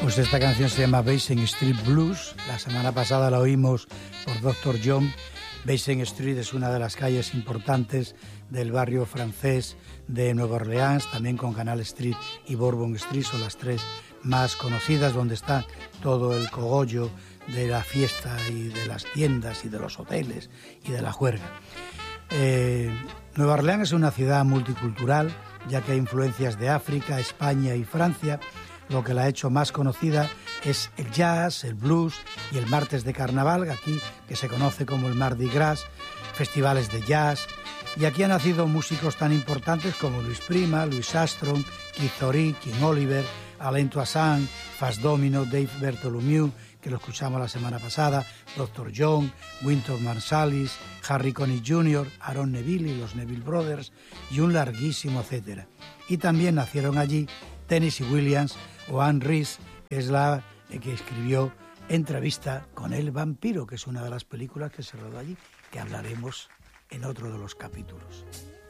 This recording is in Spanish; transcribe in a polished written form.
Pues esta canción se llama Basing Street Blues. La semana pasada la oímos por Dr. John. Basing Street es una de las calles importantes del barrio francés de Nueva Orleans, también con Canal Street y Bourbon Street son las tres más conocidas, donde está todo el cogollo de la fiesta y de las tiendas y de los hoteles y de la juerga. Nueva Orleans es una ciudad multicultural, ya que hay influencias de África, España y Francia. Lo que la ha hecho más conocida es el jazz, el blues y el martes de carnaval, aquí que se conoce como el Mardi Gras, festivales de jazz. Y aquí han nacido músicos tan importantes como Luis Prima, Louis Armstrong, Keith Ory, King Oliver, Alain Toussaint, Fats Domino, Dave Bartholomew, que lo escuchamos la semana pasada, Dr. John, Wynton Marsalis, Harry Connick Jr., Aaron Neville y los Neville Brothers, y un larguísimo etcétera. Y también nacieron allí Tennessee Williams o Anne Rice, que es la que escribió Entrevista con el vampiro, que es una de las películas que se rodó allí, que hablaremos en otro de los capítulos.